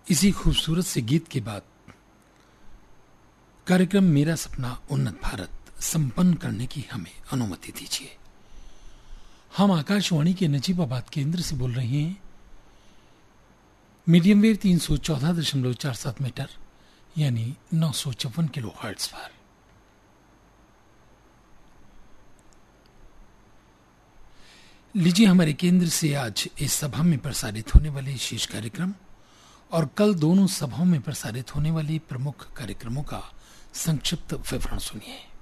इसी खूबसूरत से गीत के बाद कार्यक्रम मेरा सपना उन्नत भारत संपन्न करने की हमें अनुमति दीजिए। हम आकाशवाणी के नजीबाबाद केंद्र से बोल रहे हैं। मीडियम वेव 314.47 मीटर यानी 954 किलो हर्ट्ज पर। लीजिए हमारे केंद्र से आज इस सभा में प्रसारित होने वाले विशेष कार्यक्रम और कल दोनों सभाओं में प्रसारित होने वाले प्रमुख कार्यक्रमों का संक्षिप्त विवरण सुनिए।